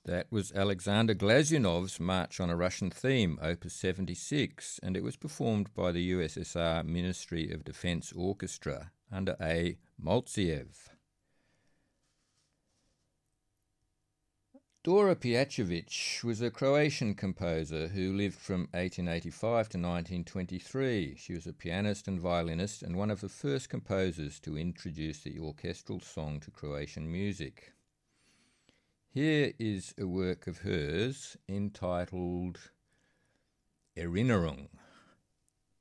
That was Alexander Glazunov's March on a Russian Theme, Opus 76, and it was performed by the USSR Ministry of Defense Orchestra under A. Moltsev. Dora Pijacevic was a Croatian composer who lived from 1885 to 1923. She was a pianist and violinist and one of the first composers to introduce the orchestral song to Croatian music. Here is a work of hers entitled Erinnerung.